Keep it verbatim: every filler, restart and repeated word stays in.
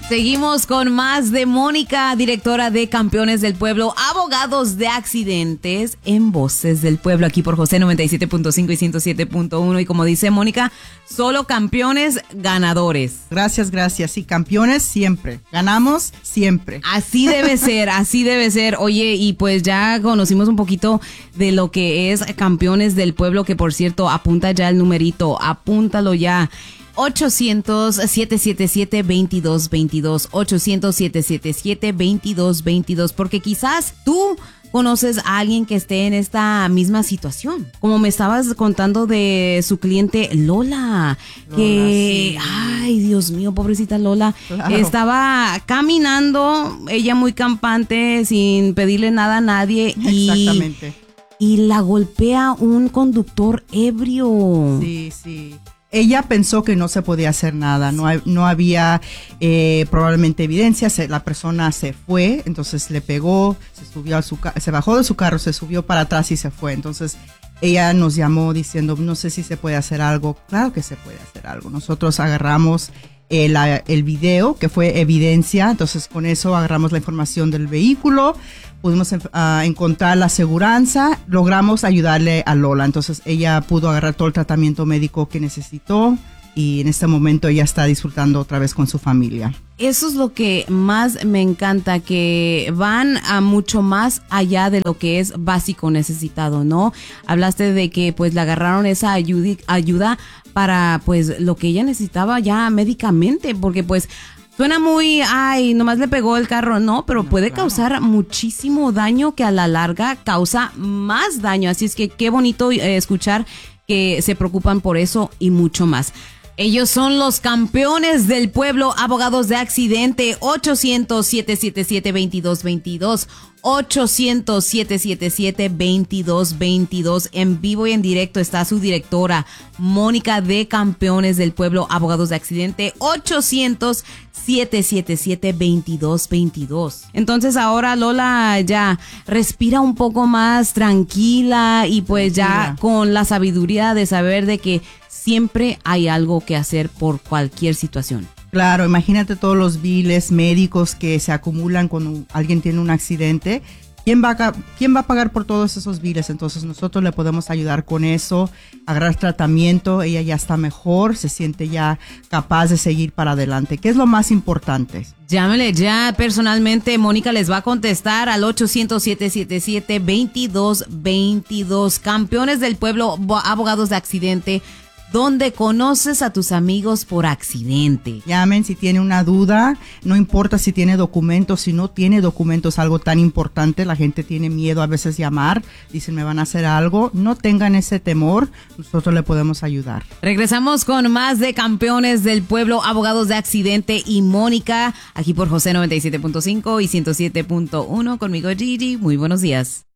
Seguimos con más de Mónica, directora de Campeones del Pueblo, abogados de accidentes en Voces del Pueblo, aquí por José noventa y siete punto cinco y ciento siete punto uno. Y como dice Mónica, solo campeones ganadores. Gracias, gracias. Y campeones siempre. Ganamos siempre. Así debe ser, así debe ser. Oye, y pues ya conocimos un poquito de lo que es Campeones del Pueblo, que por cierto, apunta ya el numerito, apúntalo ya. ochocientos, siete siete siete, veintidós veintidós, ochocientos, siete siete siete, veintidós veintidós, porque quizás tú conoces a alguien que esté en esta misma situación. Como me estabas contando de su cliente Lola, Lola que, sí. ay, Dios mío, pobrecita Lola, Claro. estaba caminando, ella muy campante, sin pedirle nada a nadie. Exactamente. Y, y la golpea un conductor ebrio. Sí, sí. Ella pensó que no se podía hacer nada, no, hay- no había eh, probablemente evidencia, se- la persona se fue, entonces le pegó, se subió a su ca- se bajó de su carro, se subió para atrás y se fue. Entonces ella nos llamó diciendo, no sé si se puede hacer algo. Claro que se puede hacer algo. Nosotros agarramos el, la- el video, que fue evidencia, entonces con eso agarramos la información del vehículo, pudimos uh, encontrar la aseguranza, logramos ayudarle a Lola. Entonces ella pudo agarrar todo el tratamiento médico que necesitó y en este momento ella está disfrutando otra vez con su familia. Eso es lo que más me encanta, que van a mucho más allá de lo que es básico necesitado, ¿no? Hablaste de que pues le agarraron esa ayuda, ayuda para pues lo que ella necesitaba ya médicamente, porque pues suena muy, ay, nomás le pegó el carro, no, pero No, puede claro. causar muchísimo daño que a la larga causa más daño. Así es que qué bonito eh, escuchar que se preocupan por eso y mucho más. Ellos son los Campeones del Pueblo, abogados de accidente. Ochocientos, siete siete siete, veintidós veintidós, ochocientos, siete siete siete, veintidós veintidós. En vivo y en directo está su directora, Mónica, de Campeones del Pueblo, abogados de accidente. Ochocientos, siete siete siete, veintidós veintidós. Entonces ahora Lola ya respira un poco más tranquila y pues ya Tranquila. con la sabiduría de saber de que siempre hay algo que hacer por cualquier situación. Claro, imagínate todos los biles médicos que se acumulan cuando alguien tiene un accidente. ¿Quién va, a, ca- ¿Quién va a pagar por todos esos biles? Entonces nosotros le podemos ayudar con eso, agarrar tratamiento. Ella ya está mejor, se siente ya capaz de seguir para adelante, que es lo más importante. Llámele ya personalmente, Mónica les va a contestar al ochocientos, siete siete siete, veintidós veintidós. Campeones del Pueblo, bo- abogados de accidente, donde conoces a tus amigos por accidente. Llamen si tiene una duda, no importa si tiene documentos, si no tiene documentos, algo tan importante, la gente tiene miedo a veces llamar, dicen me van a hacer algo, no tengan ese temor, nosotros le podemos ayudar. Regresamos con más de Campeones del Pueblo, abogados de accidente y Mónica, aquí por José noventa y siete punto cinco y ciento siete punto uno, conmigo Gigi, muy buenos días.